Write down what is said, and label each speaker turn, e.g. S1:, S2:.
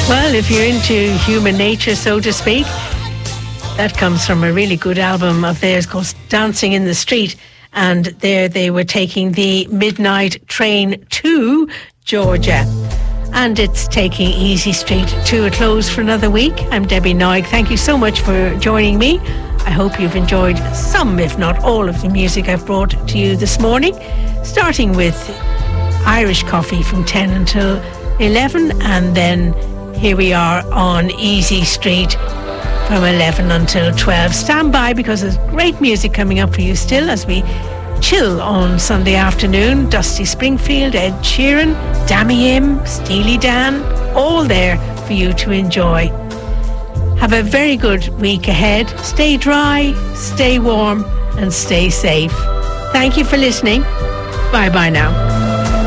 S1: Well, if you're into human nature, so to speak, that comes from a really good album of theirs called Dancing in the Street. And there they were taking the midnight train to Georgia. And it's taking Easy Street to a close for another week. I'm Debbie Noig. Thank you so much for joining me. I hope you've enjoyed some, if not all, of the music I've brought to you this morning, starting with Irish Coffee from 10 until 11, and then here we are on Easy Street from 11 until 12. Stand by, because there's great music coming up for you still as we chill on Sunday afternoon. Dusty Springfield, Ed Sheeran, Dammy Im, Steely Dan, all there for you to enjoy. Have a very good week ahead. Stay dry, stay warm, and stay safe. Thank you for listening. Bye-bye now.